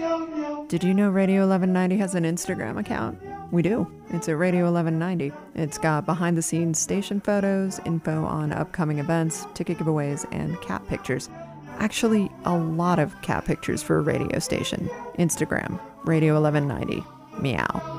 Did you know Radio 1190 has an Instagram account? We do. It's at Radio 1190. It's got behind the scenes station photos, info on upcoming events, ticket giveaways, and cat pictures. Actually, a lot of cat pictures for a radio station. Instagram, Radio 1190. Meow.